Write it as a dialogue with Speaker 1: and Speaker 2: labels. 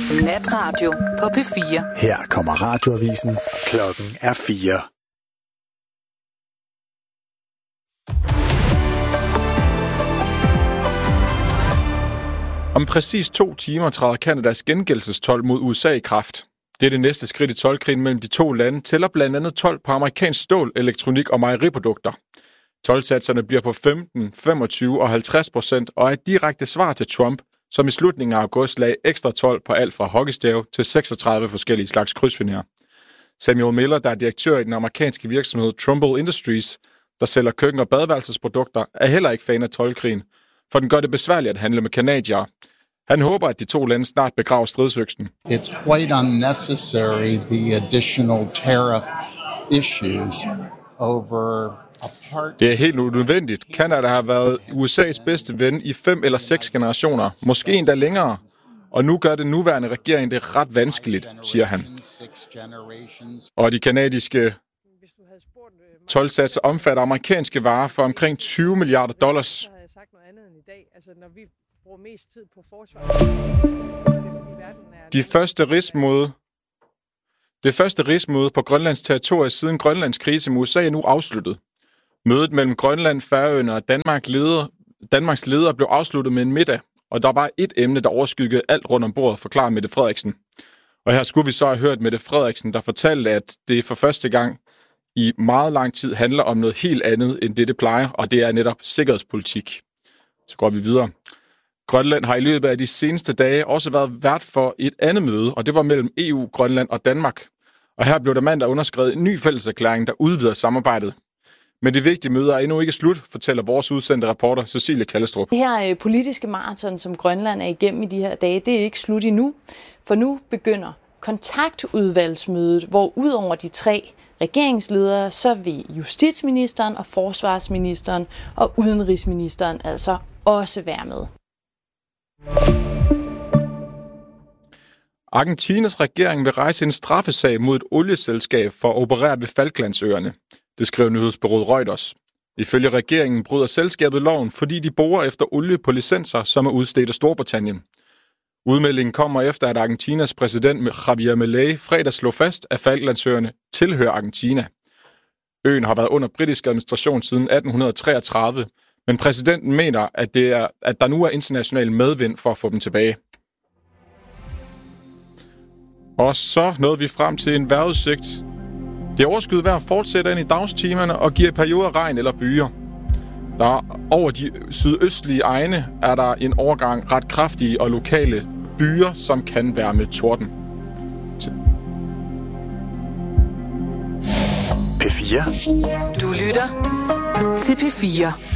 Speaker 1: Natradio på P4.
Speaker 2: Her kommer radioavisen. Klokken er 4.
Speaker 3: Om præcis 2 timer træder Kanadas gengældelsestolv mod USA i kraft. Det er det næste skridt i toldkrigen mellem de to lande, tæller blandt andet 12 på amerikansk stål, elektronik og mejeriprodukter. Toldsatserne bliver på 15, 25 og 50% og er et direkte svar til Trump, som i slutningen af august lagde ekstra told på alt fra hockeystave til 36 forskellige slags krydsfiner. Samuel Miller, der er direktør i den amerikanske virksomhed Trumbull Industries, der sælger køkken- og badeværelsesprodukter, er heller ikke fan af toldkrigen, for den gør det besværligt at handle med canadiere. Han håber, at de to lande snart begraver stridsøksen.
Speaker 4: It's quite unnecessary, the additional tariff issues over a part.
Speaker 3: Det er helt unødvendigt. Canada har været USA's bedste ven i 5 eller 6 generationer, måske endda længere. Og nu gør den nuværende regering det ret vanskeligt, siger han. Og de canadiske toldsatser omfatter amerikanske varer for omkring $20 milliarder. Det første rigsmøde på Grønlands territorie siden Grønlands krise med USA er nu afsluttet. Mødet mellem Grønland, Færøerne og Danmarks ledere blev afsluttet med en middag, og der var et emne, der overskyggede alt rundt om bordet, forklarer Mette Frederiksen. Og her skulle vi så have hørt Mette Frederiksen, der fortalte, at det for første gang i meget lang tid handler om noget helt andet, end det plejer, og det er netop sikkerhedspolitik. Så går vi videre. Grønland har i løbet af de seneste dage også været vært for et andet møde, og det var mellem EU, Grønland og Danmark. Og her blev der mandag underskrevet en ny fælleserklæring, der udvider samarbejdet. Men det vigtige møde er endnu ikke slut, fortæller vores udsendte reporter Cecilie Kallestrup.
Speaker 5: Det her politiske maraton, som Grønland er igennem i de her dage, det er ikke slut endnu. For nu begynder kontaktudvalgsmødet, hvor ud over de 3 regeringsledere, så vil justitsministeren og forsvarsministeren og udenrigsministeren altså også være med.
Speaker 3: Argentinas regering vil rejse en straffesag mod et olieselskab for at operere ved Falklandsøerne. Det skriver nyhedsbureauet Reuters. Ifølge regeringen bryder selskabet loven, fordi de borer efter olie på licenser, som er udstedt af Storbritannien. Udmeldingen kommer efter, at Argentinas præsident Javier Milei fredag slog fast, at Falklandsøerne tilhører Argentina. Øen har været under britisk administration siden 1833, men præsidenten mener, at der nu er international medvind for at få dem tilbage. Og så nåede vi frem til en vejrudsigt. Det overskyet vejr fortsætter ind i dagstimerne og giver perioder regn eller byer. Der over de sydøstlige egne er der en overgang ret kraftige og lokale byer, som kan være med torden.
Speaker 2: P4.
Speaker 1: Du lytter til P4.